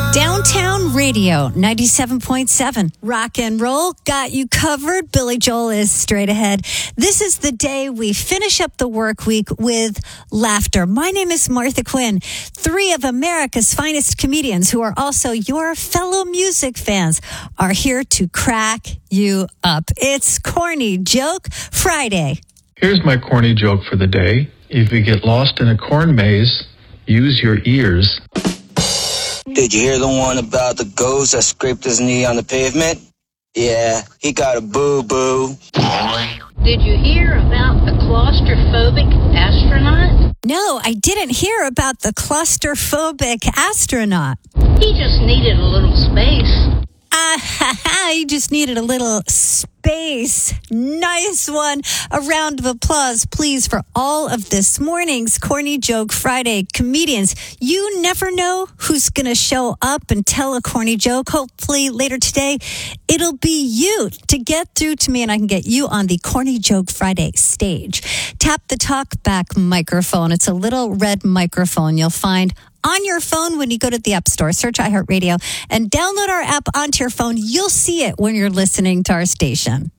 Downtown Radio 97.7. Rock and roll got you covered. Billy Joel is straight ahead. This is the day we finish up the work week with laughter. My name is Martha Quinn. Three of America's finest comedians who are also your fellow music fans are here to crack you up. It's Corny Joke Friday. Here's my corny joke for the day. If you get lost in a corn maze, use your ears. Did you hear the one about the ghost that scraped his knee on the pavement? Yeah, he got a boo-boo. Did you hear about the claustrophobic astronaut? No, I didn't hear about the claustrophobic astronaut. He just needed a little space. You just needed a little space. Nice one. A round of applause, please, for all of this morning's Corny Joke Friday comedians. You never know who's going to show up and tell a corny joke. Hopefully later today, it'll be you to get through to me and I can get you on the Corny Joke Friday stage. Tap the talkback microphone. It's a little red microphone you'll find on your phone when you go to the App Store, search iHeartRadio, and download our app onto your phone. You'll see it when you're listening to our station.